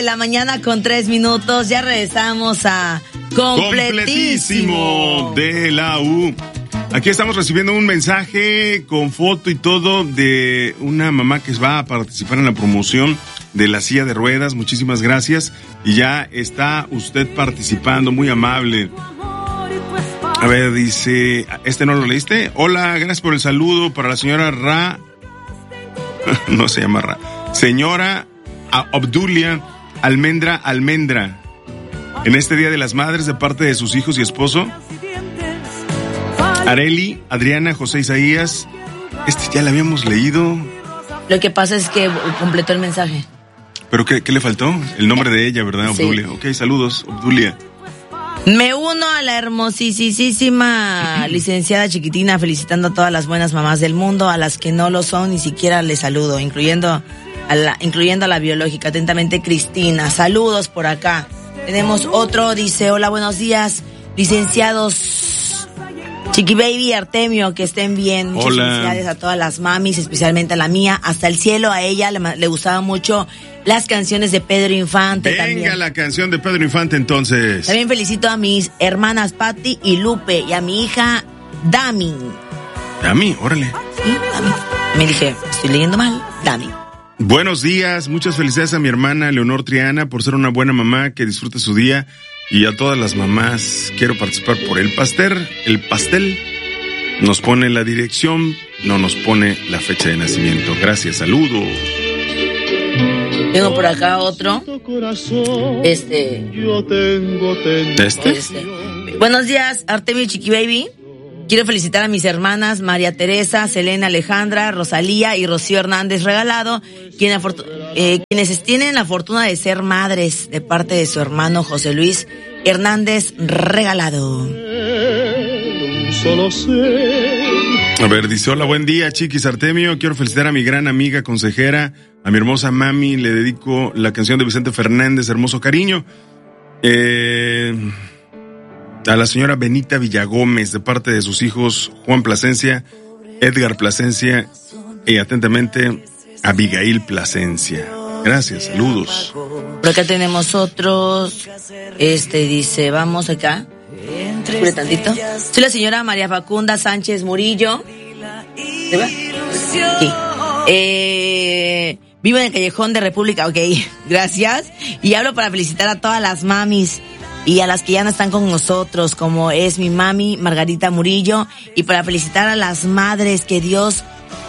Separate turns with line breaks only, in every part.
La mañana con 3 minutos, ya regresamos a Completísimo
de la U. Aquí estamos recibiendo un mensaje con foto y todo de una mamá que va a participar en la promoción de la silla de ruedas. Muchísimas gracias. Y ya está usted participando, muy amable. A ver, dice, ¿este no lo leíste? Hola, gracias por el saludo para la señora Ra. No se llama Ra. Señora Obdulia Almendra. En este Día de las Madres, de parte de sus hijos y esposo, Areli, Adriana, José Isaías. Este ya lo habíamos leído.
Lo que pasa es que completó el mensaje.
¿Pero qué le faltó? El nombre de ella, ¿verdad?
Sí.
Obdulia. Ok, saludos, Obdulia.
Me uno a la hermosísima licenciada Chiquitina, felicitando a todas las buenas mamás del mundo, a las que no lo son, ni siquiera les saludo, incluyendo a la biológica. Atentamente, Cristina. Saludos por acá. Tenemos otro, dice, hola, buenos días, licenciados Chiqui Baby, Artemio, que estén bien. Muchas felicidades a todas las mamis, especialmente a la mía, hasta el cielo. A ella le gustaban mucho las canciones de Pedro Infante.
Venga,
también.
La canción de Pedro Infante, entonces.
También felicito a mis hermanas Patti y Lupe y a mi hija Dami.
Dami, órale.
Sí, Dami. Me dije, estoy leyendo mal, Dami.
Buenos días, muchas felicidades a mi hermana Leonor Triana por ser una buena mamá, que disfrute su día. Y a todas las mamás, quiero participar por el pastel. Nos pone la dirección, no nos pone la fecha de nacimiento. Gracias, saludos.
Tengo por acá otro. Buenos días, Artemio y Chiqui Baby. Quiero felicitar a mis hermanas María Teresa, Selena Alejandra, Rosalía y Rocío Hernández Regalado, quienes tienen la fortuna de ser madres, de parte de su hermano José Luis Hernández Regalado.
A ver, dice, hola, buen día, Chiquis, Artemio. Quiero felicitar a mi gran amiga consejera, a mi hermosa mami. Le dedico la canción de Vicente Fernández, Hermoso Cariño. A la señora Benita Villagómez, de parte de sus hijos Juan Plasencia, Edgar Plasencia y atentamente Abigail Plasencia. Gracias, saludos.
Por acá tenemos otros. Dice, vamos acá. Espera tantito. Soy la señora María Facunda Sánchez Murillo. ¿Se va? Sí. Vivo en el Callejón de República, ok, gracias. Y hablo para felicitar a todas las mamis y a las que ya no están con nosotros, como es mi mami Margarita Murillo, y para felicitar a las madres que Dios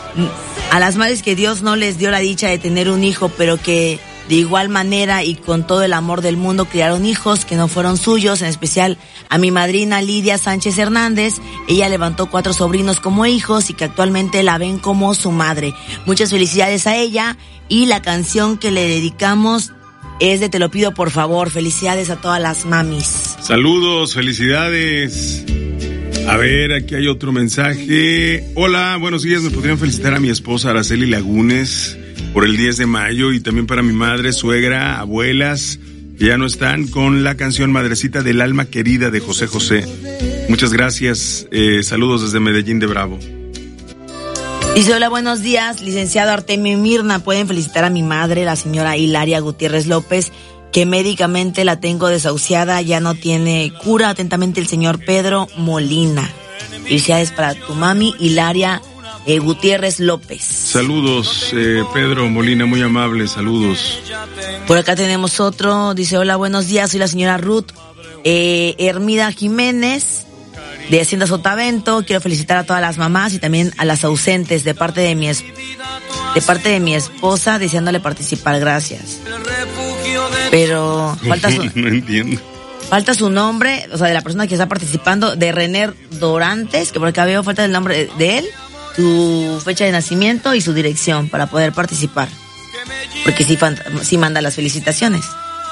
no les dio la dicha de tener un hijo, pero que de igual manera y con todo el amor del mundo criaron hijos que no fueron suyos, en especial a mi madrina Lidia Sánchez Hernández. Ella levantó 4 sobrinos como hijos y que actualmente la ven como su madre. Muchas felicidades a ella, y la canción que le dedicamos es de Te lo pido por favor. Felicidades a todas las mamis.
Saludos, felicidades. A ver, aquí hay otro mensaje. Hola, buenos días. ¿Me podrían felicitar a mi esposa Araceli Lagunes por el 10 de mayo? Y también para mi madre, suegra, abuelas, que ya no están, con la canción Madrecita del Alma Querida de José José. Muchas gracias. Saludos desde Medellín de Bravo.
Dice, hola, buenos días, licenciado Artemio y Mirna. Pueden felicitar a mi madre, la señora Hilaria Gutiérrez López, que médicamente la tengo desahuciada, ya no tiene cura. Atentamente, el señor Pedro Molina. Felicidades para tu mami Hilaria Gutiérrez López.
Saludos, Pedro Molina, muy amable, saludos.
Por acá tenemos otro. Dice, hola, buenos días, soy la señora Ruth Hermida Jiménez, de Hacienda Sotavento. Quiero felicitar a todas las mamás y también a las ausentes, de parte de mi esposa, deseándole participar. Gracias. Pero falta su...
No entiendo.
Falta su nombre, o sea, de la persona que está participando, de René Dorantes, que por acá veo falta el nombre de él, su fecha de nacimiento y su dirección para poder participar. Porque sí manda las felicitaciones.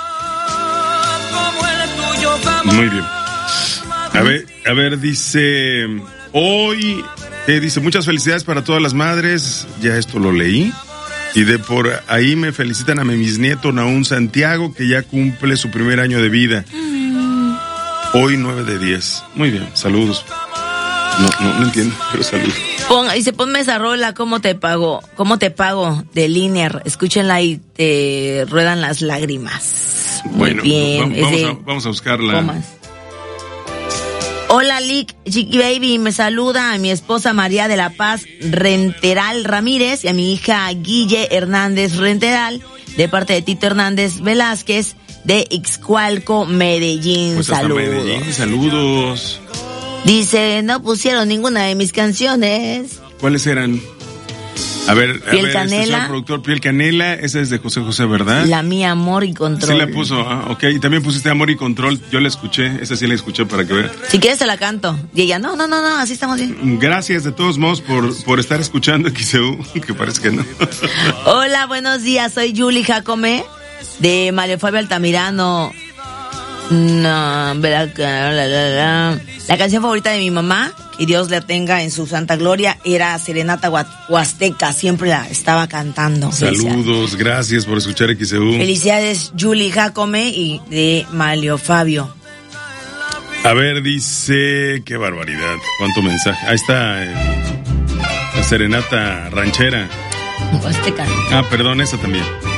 Muy bien. A ver, dice, hoy, dice, muchas felicidades para todas las madres, ya esto lo leí, y de por ahí me felicitan a mi bisnieto Naún Santiago, que ya cumple su primer año de vida, hoy 9 de 10, muy bien, saludos, no entiendo, pero saludos.
Dice, ponme esa rola, ¿cómo te pago? De Liner. Escúchenla y te ruedan las lágrimas. Muy
bueno,
bien.
Vamos a buscarla.
Comas. Hola, Lick, Chiqui Baby, me saluda a mi esposa María de la Paz Renteral Ramírez y a mi hija Guille Hernández Renteral, de parte de Tito Hernández Velázquez, de Ixcualco, Medellín.
Pues hasta
saludos.
Medellín, saludos.
Dice, no pusieron ninguna de mis canciones.
¿Cuáles eran? A ver,
Canela.
Señor productor, Piel Canela, esa es de José José, ¿verdad?
La mía, Amor y Control.
Sí la puso, ok. Y también pusiste Amor y Control, yo la escuché, esa sí la escuché para que vean.
Si quieres te la canto. Y ella, no, así estamos bien.
Gracias de todos modos por estar escuchando XEU, que parece que no.
Hola, buenos días, soy Julie Jacome, de Mario Fabio Altamirano. No, la canción favorita de mi mamá, que Dios la tenga en su santa gloria, era Serenata Huasteca, siempre la estaba cantando.
Saludos, gracias por escuchar XEU.
Felicidades, Julie Jacome y de Mario Fabio.
A ver, dice, qué barbaridad, cuánto mensaje. Ahí está la Serenata Ranchera.
Huasteca.
Perdón, esa también.